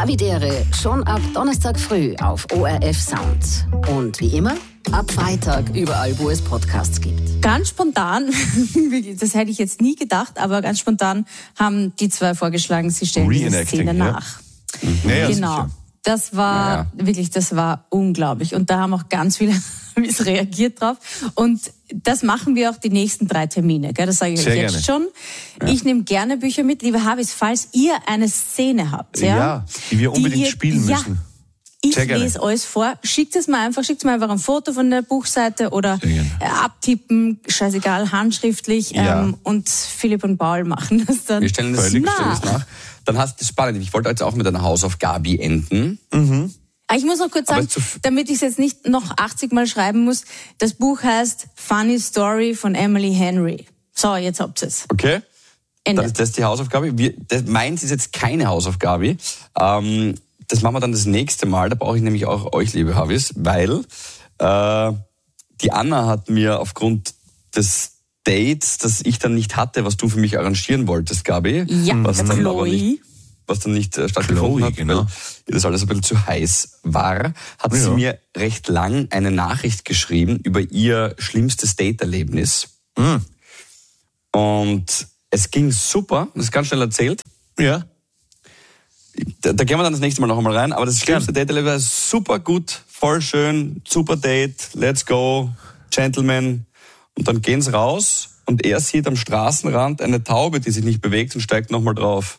Havidere schon ab Donnerstag früh auf ORF Sound. Und wie immer, ab Freitag überall, wo es Podcasts gibt. Ganz spontan, das hätte ich jetzt nie gedacht, aber ganz spontan haben die zwei vorgeschlagen, sie stellen diese Szene nach. Ja, genau. sicher. Das war wirklich, das war unglaublich. Und da haben auch ganz viele reagiert drauf. Und das machen wir auch die nächsten 3 Termine. Gell? Das sage ich euch jetzt schon. Ja. Ich nehme gerne Bücher mit, liebe Havis, falls ihr eine Szene habt. Ja, die wir unbedingt spielen müssen. Ich lese alles vor. Schickt mir einfach ein Foto von der Buchseite oder abtippen, scheißegal, handschriftlich. Und Philipp und Paul machen das dann. Wir stellen das nach. Dann hast du das spannend. Ich wollte jetzt auch mit einer Hausaufgabe enden. Mhm. Ich muss noch kurz sagen, damit ich es jetzt nicht noch 80 Mal schreiben muss, das Buch heißt Funny Story von Emily Henry. So, jetzt habt ihr es. Okay. Ende. Dann ist das die Hausaufgabe. Meins ist jetzt keine Hausaufgabe. Das machen wir dann das nächste Mal. Da brauche ich nämlich auch euch, liebe Havis, weil die Anna hat mir aufgrund des Dates, das ich dann nicht hatte, was du für mich arrangieren wolltest, Gabi. Ja, was dann nicht stattgefunden hat, genau. weil ihr das alles ein bisschen zu heiß war, hat sie mir recht lang eine Nachricht geschrieben über ihr schlimmstes Date-Erlebnis. Mhm. Und es ging super, das ist ganz schnell erzählt. Ja. Da gehen wir dann das nächste Mal noch einmal rein, aber das schlimmste Date-Erlebnis war super gut, voll schön, super Date, let's go, Gentleman. Und dann gehen sie raus und er sieht am Straßenrand eine Taube, die sich nicht bewegt und steigt nochmal drauf.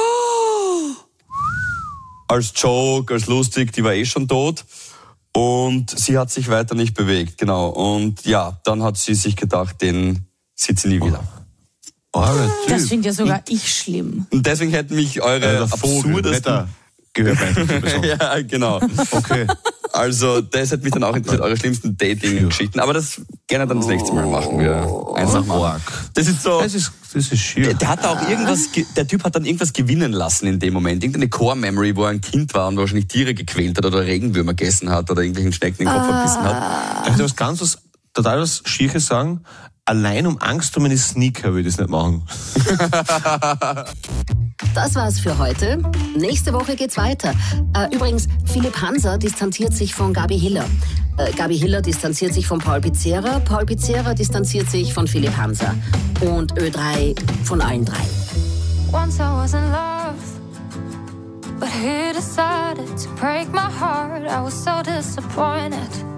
Als Joke, als lustig, die war eh schon tot. Und sie hat sich weiter nicht bewegt, genau. Und ja, dann hat sie sich gedacht, den sieht sie nie wieder. Das finde ja sogar ich schlimm. Und deswegen hätten mich eure absurdesten... gehört bei Ja, genau. Okay. Also, das hat mich dann auch interessiert, eure schlimmsten Dating-Geschichten. Aber das gerne dann das nächste Mal machen wir. Eins nach Mal. Das ist so. Das ist schier. Der hat auch irgendwas, der Typ hat dann irgendwas gewinnen lassen in dem Moment. Irgendeine Core-Memory, wo er ein Kind war und wahrscheinlich Tiere gequält hat oder Regenwürmer gegessen hat oder irgendwelchen Schnecken den Kopf verbissen hat. Ich möchte total was Schieres sagen. Allein um Angst um meine Sneaker würde ich das nicht machen. Das war's für heute. Nächste Woche geht's weiter. Übrigens, Philipp Hanser distanziert sich von Gabi Hiller. Gabi Hiller distanziert sich von Paul Pizzera. Paul Pizzera distanziert sich von Philipp Hanser. Und Ö3 von allen 3. Once I was in love, but he decided to break my heart. I was so disappointed.